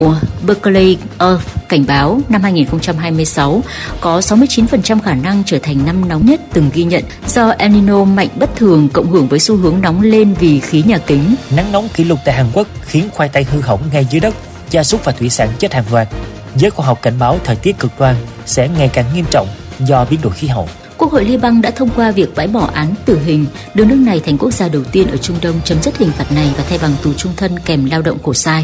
Berkeley Earth cảnh báo năm 2026 có 69% khả năng trở thành năm nóng nhất từng ghi nhận do El Nino mạnh bất thường cộng hưởng với xu hướng nóng lên vì khí nhà kính. Nắng nóng kỷ lục tại Hàn Quốc khiến khoai tây hư hỏng ngay dưới đất, gia súc và thủy sản chết hàng loạt. Giới khoa học cảnh báo thời tiết cực đoan sẽ ngày càng nghiêm trọng do biến đổi khí hậu. Quốc hội Liban đã thông qua việc bãi bỏ án tử hình, đưa nước này thành quốc gia đầu tiên ở Trung Đông chấm dứt hình phạt này và thay bằng tù chung thân kèm lao động khổ sai.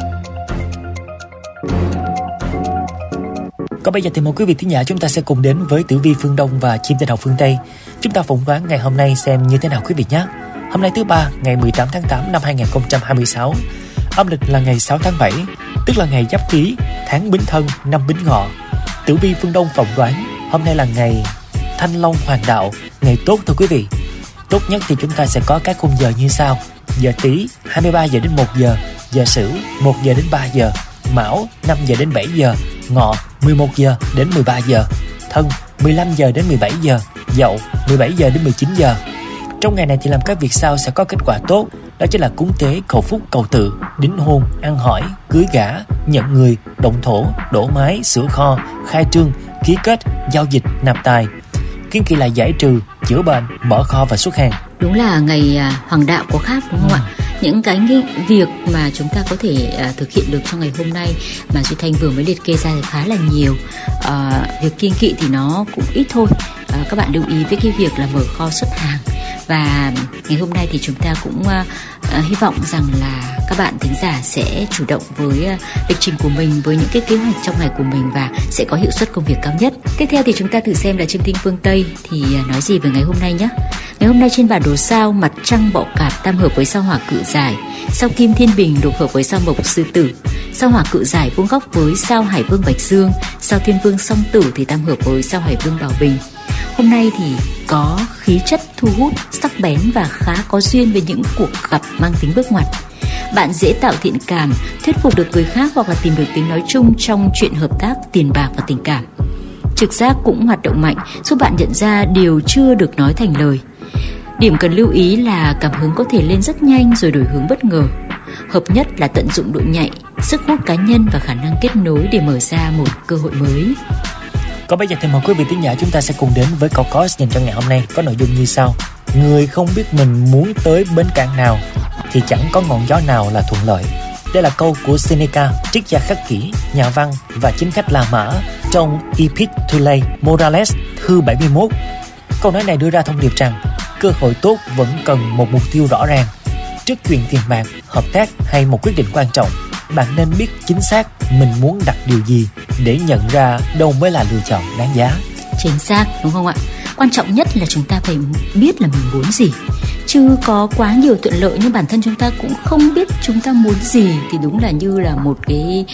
Còn bây giờ thì mời quý vị thính giả chúng ta sẽ cùng đến với Tử Vi phương Đông và Chim Tinh học phương Tây. Chúng ta phỏng đoán ngày hôm nay xem như thế nào quý vị nhé. Hôm nay thứ ba, ngày 18 tháng 8 năm 2026, âm lịch là ngày 6 tháng 7, tức là ngày Giáp Tý, tháng Bính Thân, năm Bính Ngọ. Tử Vi phương Đông phỏng đoán hôm nay là ngày Thanh Long Hoàng Đạo, ngày tốt thưa quý vị. Tốt nhất thì chúng ta sẽ có các khung giờ như sau: giờ Tý 23 giờ đến 1 giờ, giờ Sửu 1 giờ đến 3 giờ, Mão 5 giờ đến 7 giờ, Ngọ 11 giờ đến 13 giờ, Thân 15 giờ đến 17 giờ, Dậu 17 giờ đến 19 giờ. Trong ngày này thì làm các việc sau sẽ có kết quả tốt, đó chính là cúng tế, cầu phúc, cầu tự, đính hôn, ăn hỏi, cưới gả, nhận người, động thổ, đổ mái, sửa kho, khai trương, ký kết, giao dịch, nạp tài. Kiêng kỵ là giải trừ, chữa bệnh, mở kho và xuất hàng. Đúng là ngày hoàng đạo có khác đúng không ạ? Những cái việc mà chúng ta có thể thực hiện được trong ngày hôm nay mà Duy Thanh vừa mới liệt kê ra thì khá là nhiều. Việc kiêng kỵ thì nó cũng ít thôi. Các bạn lưu ý với cái việc là mở kho xuất hàng. Và ngày hôm nay thì chúng ta cũng hy vọng rằng là các bạn thính giả sẽ chủ động với lịch trình của mình, với những cái kế hoạch trong ngày của mình và sẽ có hiệu suất công việc cao nhất. Tiếp theo thì chúng ta thử xem là Chim Tinh phương Tây thì nói gì về ngày hôm nay nhé. Ngày hôm nay trên bản đồ sao, mặt trăng Bọ Cạp tam hợp với sao Hỏa Cự Giải, sao Kim Thiên Bình đục hợp với sao Mộc Sư Tử, sao Hỏa Cự Giải vuông góc với sao Hải Vương Bạch Dương, sao Thiên Vương Song Tử thì tam hợp với sao Hải Vương Bảo Bình. Hôm nay thì có khí chất thu hút, sắc bén và khá có duyên với những cuộc gặp mang tính bước ngoặt. Bạn dễ tạo thiện cảm, thuyết phục được người khác hoặc là tìm được tiếng nói chung trong chuyện hợp tác, tiền bạc và tình cảm. Trực giác cũng hoạt động mạnh, giúp bạn nhận ra điều chưa được nói thành lời. Điểm cần lưu ý là cảm hứng có thể lên rất nhanh rồi đổi hướng bất ngờ. Hợp nhất là tận dụng độ nhạy, sức hút cá nhân và khả năng kết nối để mở ra một cơ hội mới. Còn bây giờ thì mời quý vị thính giả chúng ta sẽ cùng đến với câu COS dành cho ngày hôm nay, có nội dung như sau: người không biết mình muốn tới bến cảng nào thì chẳng có ngọn gió nào là thuận lợi. Đây là câu của Seneca, triết gia khắc kỷ, nhà văn và chính khách La Mã trong Epistulae Morales thư 71. Câu nói này đưa ra thông điệp rằng cơ hội tốt vẫn cần một mục tiêu rõ ràng. Trước chuyện tiền bạc, hợp tác hay một quyết định quan trọng, bạn nên biết chính xác mình muốn đặt điều gì để nhận ra đâu mới là lựa chọn đáng giá. Chính xác, đúng không ạ? Quan trọng nhất là chúng ta phải biết là mình muốn gì. Chứ có quá nhiều thuận lợi nhưng bản thân chúng ta cũng không biết chúng ta muốn gì thì đúng là như là một cái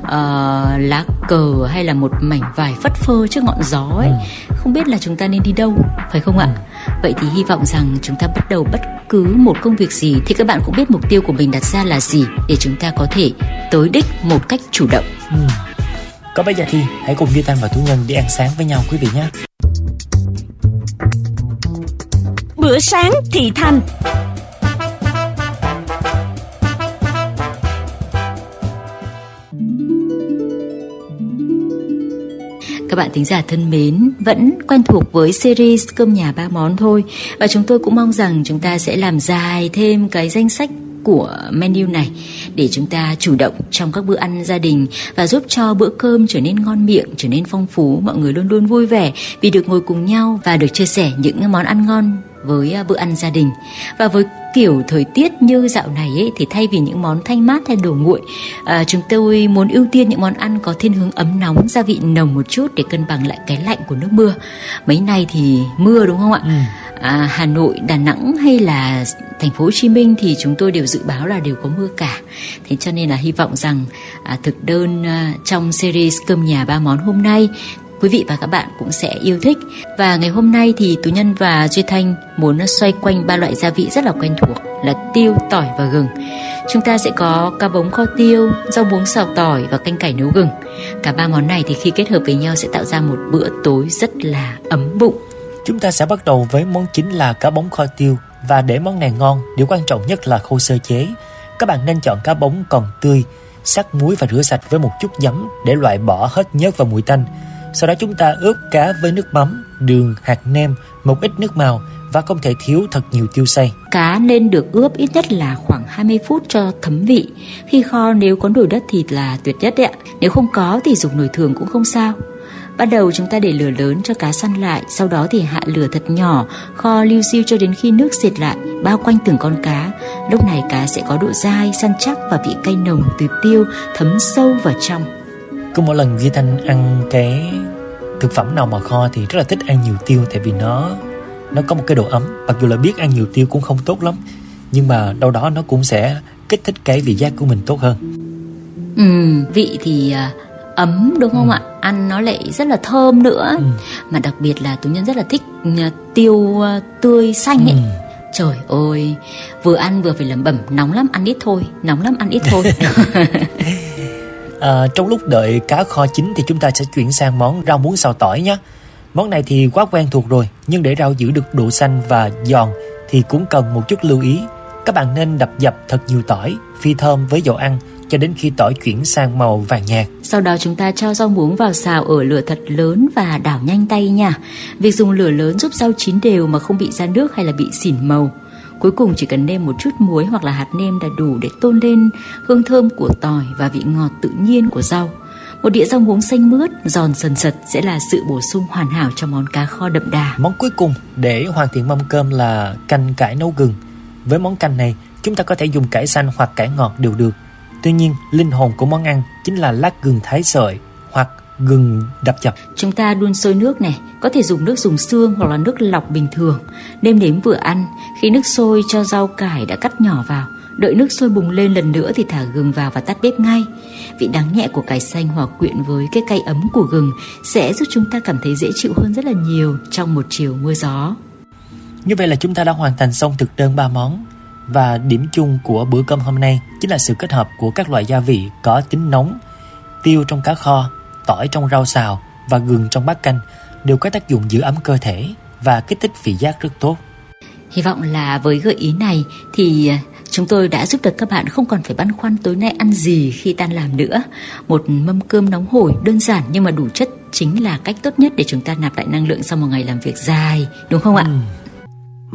lá cờ hay là một mảnh vải phất phơ trước ngọn gió ấy. Không biết là chúng ta nên đi đâu, phải không ạ? Vậy thì hy vọng rằng chúng ta bắt đầu bất cứ một công việc gì thì các bạn cũng biết mục tiêu của mình đặt ra là gì để chúng ta có thể tới đích một cách chủ động. Còn bây giờ thì hãy cùng Duy Thanh và Tú Nhân đi ăn sáng với nhau quý vị nhé. Bữa sáng thị thành. Các bạn thính giả thân mến, vẫn quen thuộc với series cơm nhà 3 món thôi. Và chúng tôi cũng mong rằng chúng ta sẽ làm dài thêm cái danh sách của menu này để chúng ta chủ động trong các bữa ăn gia đình và giúp cho bữa cơm trở nên ngon miệng, trở nên phong phú. Mọi người luôn luôn vui vẻ vì được ngồi cùng nhau và được chia sẻ những món ăn ngon với bữa ăn gia đình. Và với kiểu thời tiết như dạo này ấy, thì thay vì những món thanh mát hay đồ nguội, chúng tôi muốn ưu tiên những món ăn có thiên hướng ấm nóng, gia vị nồng một chút để cân bằng lại cái lạnh của nước mưa. Mấy nay thì mưa đúng không ạ? Hà Nội, Đà Nẵng hay là thành phố Hồ Chí Minh thì chúng tôi đều dự báo là đều có mưa cả. Thế cho nên là hy vọng rằng thực đơn trong series cơm nhà 3 món hôm nay quý vị và các bạn cũng sẽ yêu thích. Và ngày hôm nay thì Tú Nhân và Duy Thanh muốn xoay quanh 3 loại gia vị rất là quen thuộc là tiêu, tỏi và gừng. Chúng ta sẽ có cá bống kho tiêu, rau muống xào tỏi và canh cải nấu gừng. Cả 3 món này thì khi kết hợp với nhau sẽ tạo ra một bữa tối rất là ấm bụng. Chúng ta sẽ bắt đầu với món chính là cá bống kho tiêu. Và để món này ngon, điều quan trọng nhất là khâu sơ chế. Các bạn nên chọn cá bống còn tươi, sắc muối và rửa sạch với một chút giấm để loại bỏ hết nhớt và mùi tanh. Sau đó chúng ta ướp cá với nước mắm, đường, hạt nêm, một ít nước màu và không thể thiếu thật nhiều tiêu xay. Cá nên được ướp ít nhất là khoảng 20 phút cho thấm vị. Khi kho nếu có nồi đất thì là tuyệt nhất đấy ạ. Nếu không có thì dùng nồi thường cũng không sao. Ban đầu chúng ta để lửa lớn cho cá săn lại, sau đó thì hạ lửa thật nhỏ, kho liu xiu cho đến khi nước sệt lại, bao quanh từng con cá. Lúc này cá sẽ có độ dai, săn chắc và vị cay nồng từ tiêu thấm sâu vào trong. Có một lần Duy Thanh ăn cái thực phẩm nào mà kho thì rất là thích ăn nhiều tiêu, tại vì nó có một cái độ ấm. Mặc dù là biết ăn nhiều tiêu cũng không tốt lắm, nhưng mà đâu đó nó cũng sẽ kích thích cái vị giác của mình tốt hơn. Vị thì ấm đúng không ạ? Ăn nó lại rất là thơm nữa. Mà đặc biệt là Tú Nhân rất là thích tiêu tươi xanh ấy. Trời ơi, vừa ăn vừa phải lẩm bẩm nóng lắm ăn ít thôi, nóng lắm ăn ít thôi. Trong lúc đợi cá kho chín thì chúng ta sẽ chuyển sang món rau muống xào tỏi nhé. Món này thì quá quen thuộc rồi, nhưng để rau giữ được độ xanh và giòn thì cũng cần một chút lưu ý. Các bạn nên đập dập thật nhiều tỏi, phi thơm với dầu ăn cho đến khi tỏi chuyển sang màu vàng nhạt. Sau đó chúng ta cho rau muống vào xào ở lửa thật lớn và đảo nhanh tay nha. Việc dùng lửa lớn giúp rau chín đều mà không bị ra nước hay là bị xỉn màu. Cuối cùng chỉ cần nêm một chút muối hoặc là hạt nêm là đủ để tôn lên hương thơm của tỏi và vị ngọt tự nhiên của rau. Một đĩa rau muống xanh mướt, giòn sần sật sẽ là sự bổ sung hoàn hảo cho món cá kho đậm đà. Món cuối cùng để hoàn thiện mâm cơm là canh cải nấu gừng. Với món canh này, chúng ta có thể dùng cải xanh hoặc cải ngọt đều được. Tuy nhiên, linh hồn của món ăn chính là lát gừng thái sợi hoặc gừng đập dập. Chúng ta đun sôi nước này, có thể dùng nước dùng xương hoặc là nước lọc bình thường. Nêm nếm vừa ăn, khi nước sôi cho rau cải đã cắt nhỏ vào. Đợi nước sôi bùng lên lần nữa thì thả gừng vào và tắt bếp ngay. Vị đắng nhẹ của cải xanh hòa quyện với cái cay ấm của gừng sẽ giúp chúng ta cảm thấy dễ chịu hơn rất là nhiều trong một chiều mưa gió. Như vậy là chúng ta đã hoàn thành xong thực đơn 3 món. Và điểm chung của bữa cơm hôm nay chính là sự kết hợp của các loại gia vị có tính nóng. Tiêu trong cá kho, tỏi trong rau xào và gừng trong bát canh đều có tác dụng giữ ấm cơ thể và kích thích vị giác rất tốt. Hy vọng là với gợi ý này thì chúng tôi đã giúp được các bạn không còn phải băn khoăn tối nay ăn gì khi tan làm nữa. Một mâm cơm nóng hổi đơn giản nhưng mà đủ chất chính là cách tốt nhất để chúng ta nạp lại năng lượng sau một ngày làm việc dài, đúng không ạ?